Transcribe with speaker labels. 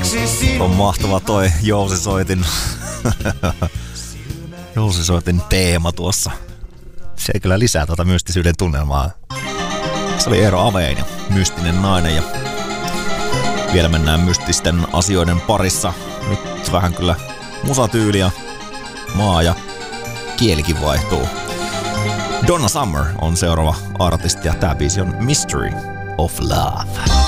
Speaker 1: On mahtava toi Jousisoitin Jousisoitin teema tuossa. Se ei kyllä lisää tuota mystisyyden tunnelmaa. Se oli Eero Avein ja Mystinen nainen ja vielä mennään mystisten asioiden parissa. Nyt vähän kyllä musatyyli ja maa ja kielikin vaihtuu. Donna Summer on seuraava artisti ja tää biisi on Mystery of Love.